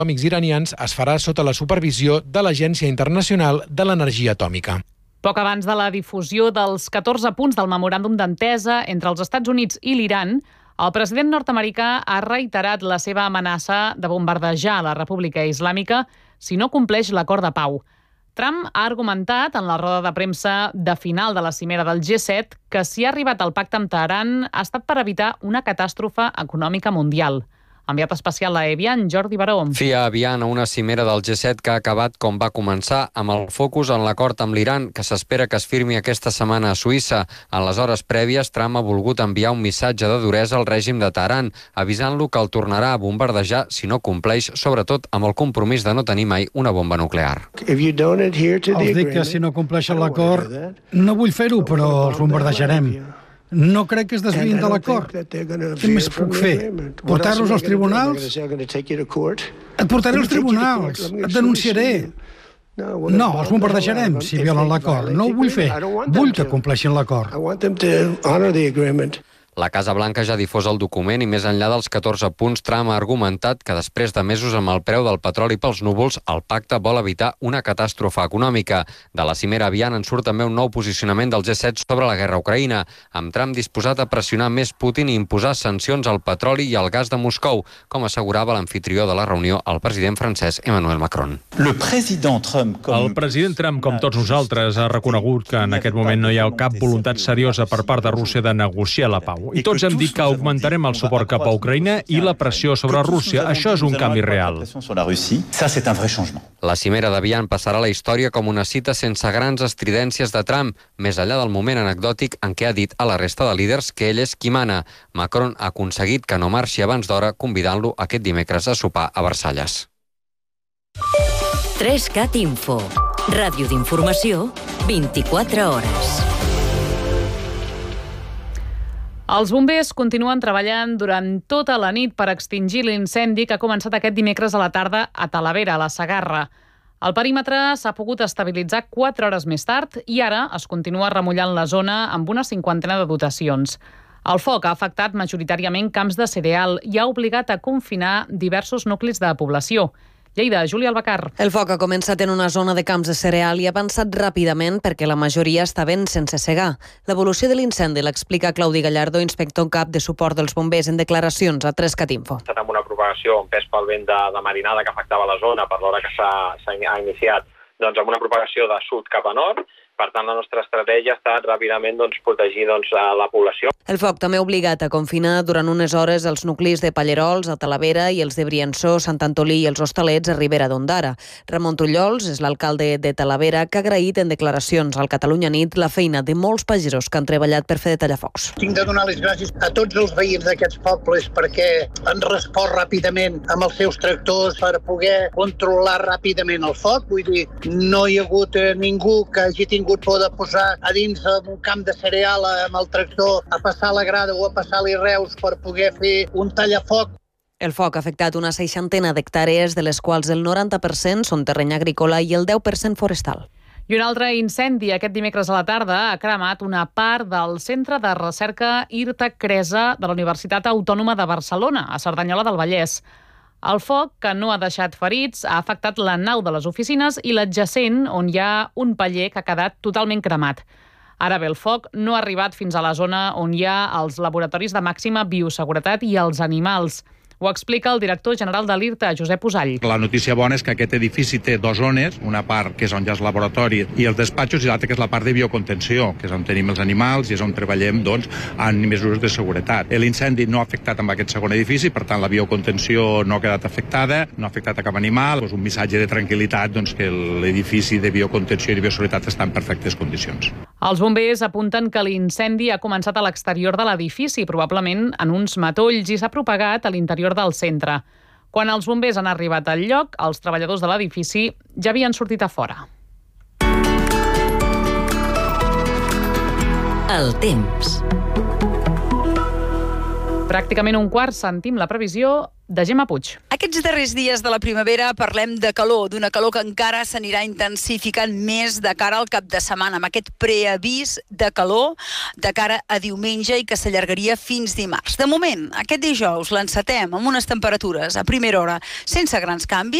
atòmics iranians es farà sota la supervisió de l'Agència Internacional de l'Energia Atòmica. Poc abans de la difusió dels 14 punts del memoràndum d'entesa entre els Estats Units i l'Iran, el president nord-americà ha reiterat la seva amenaça de bombardejar la República Islàmica si no compleix l'acord de pau. Trump ha argumentat en la roda de premsa de final de la cimera del G7 que si ha arribat al pacte amb Teheran ha estat per evitar una catàstrofe econòmica mundial. Enviat especial a Evian, Jordi Baró. Fia Evian a una cimera del G7 que ha acabat com va començar, amb el focus en l'acord amb l'Iran, que s'espera que es firmi aquesta setmana a Suïssa. En les hores prèvies, Trump ha volgut enviar un missatge de duresa al règim de Teheran, avisant-lo que el tornarà a bombardejar si no compleix, sobretot amb el compromís de no tenir mai una bomba nuclear. Els dic que si no compleixen l'acord, no vull fer-ho, però els bombardejarem. No crec que es desviïn de l'acord. Què més puc fer? Portar-los als tribunals? Et portaré als tribunals. Et denunciaré. No, els bombardejarem si violen l'acord. No ho vull fer. Vull que compleixin l'acord. La Casa Blanca ja ha difós el document i més enllà dels 14 punts, Trump ha argumentat que després de mesos amb el preu del petroli pels núvols, el pacte vol evitar una catàstrofe econòmica. De la cimera Evian en surt també un nou posicionament del G7 sobre la guerra a Ucraïna, amb Trump disposat a pressionar més Putin i imposar sancions al petroli i al gas de Moscou, com assegurava l'amfitrió de la reunió, el president francès Emmanuel Macron. El president Trump, com tots nosaltres, ha reconegut que en aquest moment no hi ha cap voluntat seriosa per part de Rússia de negociar la pau. I tots hem dit que augmentarem el suport cap a Ucraïna i la pressió sobre Rússia. Això és un canvi real. La cimera d'Evian passarà a la història com una cita sense grans estridències de Trump, més enllà del moment anecdòtic en què ha dit a la resta de líders que ell és qui mana. Macron ha aconseguit que no marxi abans d'hora, convidant-lo aquest dimecres a sopar a Versalles. 3CAT Info. Ràdio d'informació, 24 hores. Els bombers continuen treballant durant tota la nit per extingir l'incendi que ha començat aquest dimecres a la tarda a Talavera, a la Segarra. El perímetre s'ha pogut estabilitzar 4 hores més tard i ara es continua remullant la zona amb una 50ena de dotacions. El foc ha afectat majoritàriament camps de cereal i ha obligat a confinar diversos nuclis de població. Lleida, Júlia Albacar. El foc ha començat en una zona de camps de cereal i ha avançat ràpidament perquè la majoria estaven sense segar. L'evolució de l'incendi l'explica Claudi Gallardo, inspector en cap de suport dels bombers, en declaracions a 3CAT Info. Amb una propagació amb pes pel vent de marinada que afectava la zona per l'hora que s'ha iniciat, doncs amb una propagació de sud cap a nord. Per tant, la nostra estratègia ha estat ràpidament protegir la població. El foc també ha obligat a confinar durant unes hores els nuclis de Pallerols, a Talavera, i els de Briançó, Sant Antolí i els Hostalets a Ribera d'Ondara. Ramon Trullols és l'alcalde de Talavera, que ha agraït en declaracions al Catalunya Nit la feina de molts pagesos que han treballat per fer de tallafocs. Tinc de donar les gràcies a tots els veïns d'aquests pobles perquè han respost ràpidament amb els seus tractors per poder controlar ràpidament el foc. Vull dir, no hi ha hagut ningú que hagi tingut por de posar a dins un camp de cereal amb el tractor a passar la grada o a passar les reus per poder fer un tallafoc. El foc ha afectat una 60 d'hectàrees, de les quals el 90% són terreny agrícola i el 10% forestal. I un altre incendi aquest dimecres a la tarda ha cremat una part del Centre de Recerca Irta Cresa de la Universitat Autònoma de Barcelona, a Cerdanyola del Vallès. El foc, que no ha deixat ferits, ha afectat la nau de les oficines i l'adjacent, on hi ha un paller que ha quedat totalment cremat. Ara bé, el foc no ha arribat fins a la zona on hi ha els laboratoris de màxima bioseguretat i els animals. Ho explica el director general de l'IRTA, Josep Usall. La notícia bona és que aquest edifici té 2 zones, una part que és on hi ha el laboratori i els despatxos i l'altra que és la part de biocontenció, que és on tenim els animals i és on treballem en mesures de seguretat. L'incendi no ha afectat amb aquest segon edifici, per tant la biocontenció no ha quedat afectada, no ha afectat a cap animal. És un missatge de tranquil·litat que l'edifici de biocontenció i de bioseguretat està en perfectes condicions. Els bombers apunten que l'incendi ha començat a l'exterior de l'edifici, probablement en uns matolls, i s'ha propagat a l'interior del centre. Quan els bombers han arribat al lloc, els treballadors de l'edifici ja havien sortit a fora. El temps. Pràcticament un quart sentim la previsió de Gemma Puig. Aquests darrers dies de la primavera parlem de calor, d'una calor que encara s'anirà intensificant més de cara al cap de setmana, amb aquest preavís de calor de cara a diumenge i que s'allargaria fins dimarts. De moment, aquest dijous l'encetem amb unes temperatures a primera hora sense grans canvis.